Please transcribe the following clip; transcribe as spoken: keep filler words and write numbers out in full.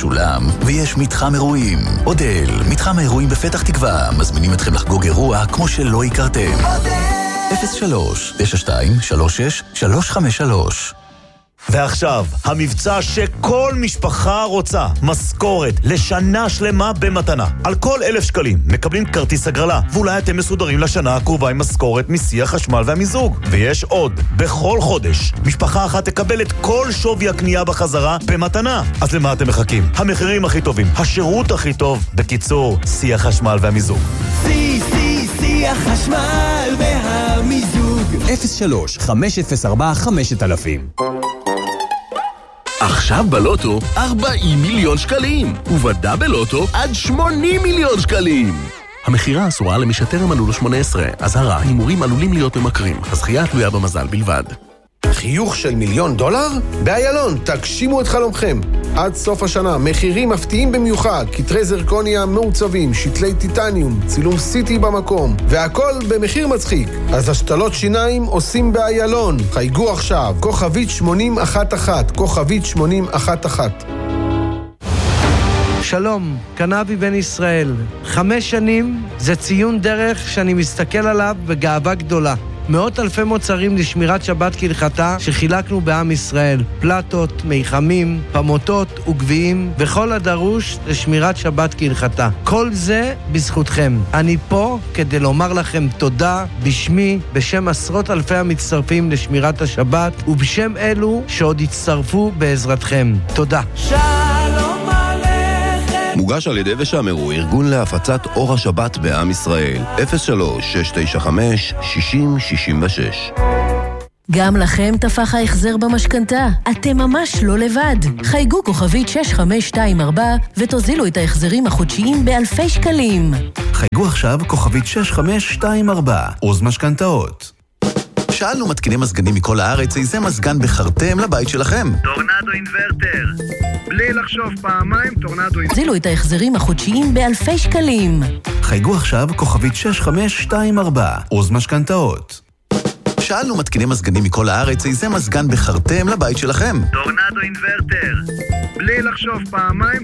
משולם, ויש מתחם אירועים. אודל, מתחם האירועים בפתח תקווה, מזמינים אתכם לחגוג אירוע כמו שלא הכרתם. אפס שלוש תשע שתיים שלוש שש שלוש חמש שלוש. ועכשיו, המבצע שכל משפחה רוצה, משכורת לשנה שלמה במתנה. על כל אלף שקלים מקבלים כרטיס הגרלה, ואולי אתם מסודרים לשנה הקרובה עם משכורת מסי החשמל והמיזוג. ויש עוד, בכל חודש, משפחה אחת תקבל את כל שווי הקנייה בחזרה במתנה. אז למה אתם מחכים? המחירים הכי טובים, השירות הכי טוב, בקיצור, סי החשמל והמיזוג. סי, סי, סי החשמל והמיזוג. אפס שלוש חמש אפס ארבע חמש אלפים. עכשיו בלוטו ארבעים מיליון שקלים, ובדאבל לוטו עד שמונים מיליון שקלים. המחירה אסורה למי שטרם מלאו לו שמונה עשרה, אזהרה, הימורים עלולים להיות ממכרים, הזכייה תלויה במזל בלבד. חיוך של מיליון דולר? באיילון, תגשימו את חלומכם. עד סוף השנה, מחירים מפתיעים במיוחד, כתרי זרקוניה מעוצבים, שתלי טיטניום, צילום סיטי במקום, והכל במחיר מצחיק. אז השתלות שיניים עושים באיילון. חייגו עכשיו, כוכבית שמונים אחת אחת, כוכבית שמונים אחת אחת. שלום, קנאבי בן ישראל. חמש שנים זה ציון דרך שאני מסתכל עליו בגאווה גדולה. מאות אלפי מוצרים לשמירת שבת כהלכתה שחילקנו בעם ישראל. פלטות, מיחמים, פמוטות וגביעים וכל הדרוש לשמירת שבת כהלכתה. כל זה בזכותכם. אני פה כדי לומר לכם תודה בשמי, בשם עשרות אלפי המצטרפים לשמירת השבת ובשם אלו שעוד יצטרפו בעזרתכם. תודה. שלום עליכם. מוגש על ידי ושמרו, ארגון להפצת אור השבת בעם ישראל. אפס שלוש שש תשע חמש שישים שישים ושש. גם לכם תפח ההחזר במשכנתה. אתם ממש לא לבד. חייגו כוכבית שש חמש שתיים ארבע ותוזילו את ההחזרים החודשיים באלפי שקלים. חייגו עכשיו כוכבית שש חמש שתיים ארבע, עוז משכנתאות. שאלנו מתקיני מזגנים מכל הארץ, איזה מזגן בחרתם לבית שלכם? טורנדו אינברטר. בלי לחשוב פעמיים, טורנדו אינברטר. תוזילו את ההחזרים החודשיים באלפי שקלים. חייגו עכשיו כוכבית שש חמש שתיים ארבע, עוז משכנתאות. שאלנו מתקיני מזגנים מכל הארץ, איזה מזגן בחרתם לבית שלכם? טורנדו אינברטר. בלי לחשוב פעמיים,